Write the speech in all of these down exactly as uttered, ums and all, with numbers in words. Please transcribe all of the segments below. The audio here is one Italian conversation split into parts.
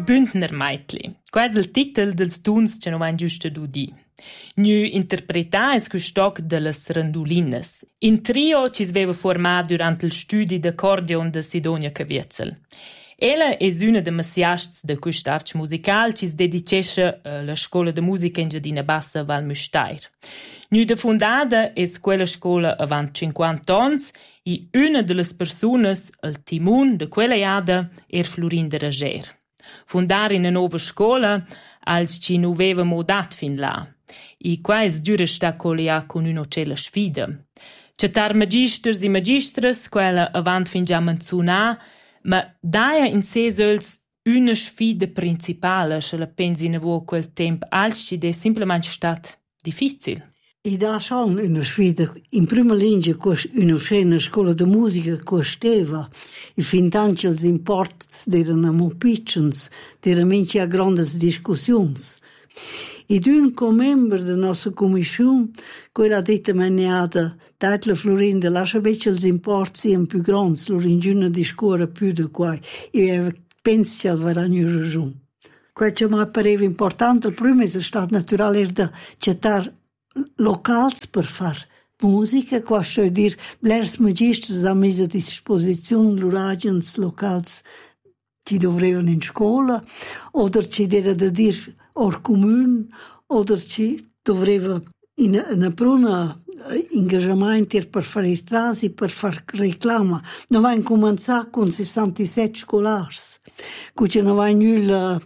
Bündner Meitli. Quai è il titel dels tuns che non vain giusta du di. Gnü interpretà es custoc de las randulinas. In trio ci sveva formà durant il studi d'accordion de Sidonia Caviezel. Ella es una de messiasts de quist arts musical ci dedicescha alla scola de musica in Giardina Bassa Val Müstair. Gnü de fundada es quella scola avant cinquanta ans e una de las persunas al timun de quella iada er Florin de Rager. Fundar in una nova scola als ci nu veva modat fin là. E qua es dura sta colia con un'ocella sfida. Cetar magisters e magistras, quella avant fin già menzunà, ma daia in se sols una sfida principale, se la pensi ne vo quel temp, als ci de simplement stat difficil. E da schon una sfida, in prima linea con una scena scuola di musica costeva, e fin tanto els imports erano molto piccoli, erano minci a grandi discussioni. E d'un co-member della nostra commissione, quella detta maniata, datla Florinda, lascia invece els imports siano più grandi, Florinda discorre più di qua, e penso che avrà una ragione. Quello che mi pareva importante, il primo è stato naturale era da cercare locals per fare musica, qua sto a dire, blers magistri hanno messo a disposizione loro agents locals che dovevano in scuola, o ci era da dire or comune, o ci doveva in una pruna engagement per fare i strasi, per fare reclama. Non va cominciare con sessantasette scolari, che non va nulla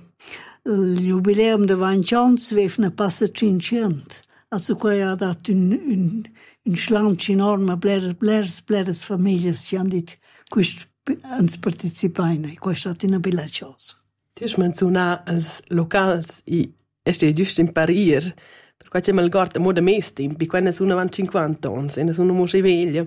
il jubileum di venti anni, aveva passa cinquecento. Also qua ha dato un, un, un slancio enorme a blers, blers, blers famiglie che hanno detto questo hanno partecipato e questo è stata una bella cosa. Tu hai menzionato i locali e è giusto in parir, perché c'è il guarda molto messo tempo, quando sono avanti cinquanta anni e sono molto veglia.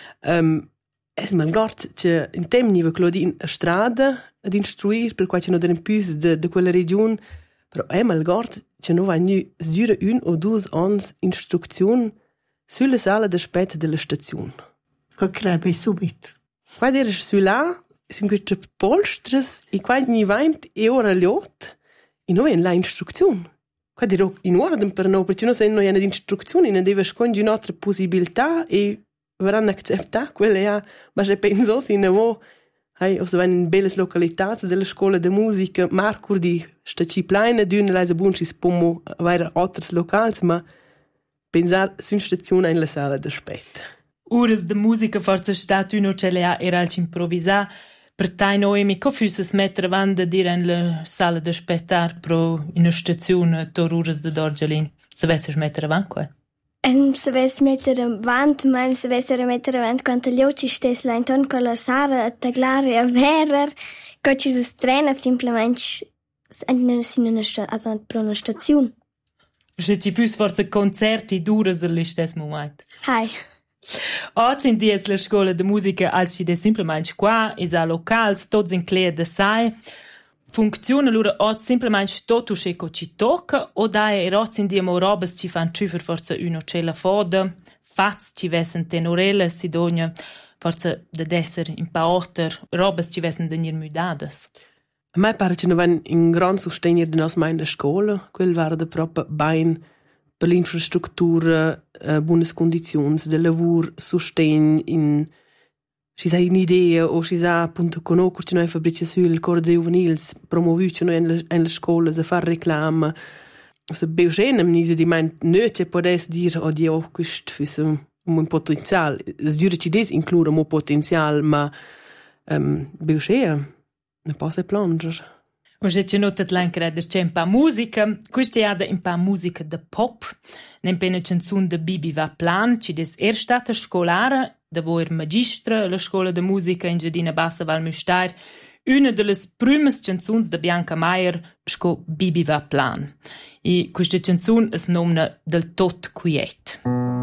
Um, è il guarda che in tempo che lo di a strada ad istruire, perché c'è un più di quella regione, però è il guarda che non va nu dura un o due anni istruzione sulla sala d'aspetto della stazione. Che credo subito. Quando eri su là, sono queste polstre e quando mi venti e ora liot e non è la istruzione. Quando ero in ordine per noi, perché non sei una istruzione, non devi scogliere un'altra possibilità e verranno accettare quelle, ma se penso se ne vuoi. Hey, o se van in belle località della scuola di musica, Marco di sta ciplaina d'una leise buncis pomo vaira altres locals, ma pensar su stazione in la sala d'aspetto. Ures de musica forza stat uno ce le ha era alci improvisà, per tai Noemi, co füsses mettere avanti a dire in la sala d'aspettar pro in una stazione tor ures de Dorgelin, se vesses mettere avanti qua? Um, se vesse mettere avanti, ma se vesse mettere avanti quando gli occhi stessi là intorno con la Sara a taglare e a verer, che ci si strena semplicemente in una, also per una stazione. Se ci fosse forse concerti dures allo stesso momento. Hai. Oggi in dies la scuola di musica als ci de semplicemente qua, is a locals, tots in clear de sai, funziona lura oggi semplicemente tutto ciò che ci tocca, o dai e oggi in diemo robes ci fan ciufer forse uno c'è la foda, fats ci vessen tenorelle, Sidonia, forse de desser in pa otter, robes ci vessen denir müdades. A me pare che non van in gran sostegno di nostra in scuola, quel var de proprio bain per l'infrastruttura, uh, buone condizioni de lavoro, sostegno in ci sa un'idea o ci sa appunto conosco che noi fabbrici sul cor de juvenils promovuci noi in la scuola a fare reclama se beugene mi di mein nö che podes dir o dio quist füs un potenzial es dure ci des include mo potenzial ma um, beugea ne posso planger. Und se c'è notat l'ankreder c'è un pa musica, questa è un pa musica de pop, nem pena canzun de Bibi va plan, ci des er stata scolara, da vo er magistra alla scuola de musica in Giardina Bassa Val Müstair, una delle prime canzuns de Bianca Meier sco Bibi va plan. E questa canzun es nomna del tot quiet.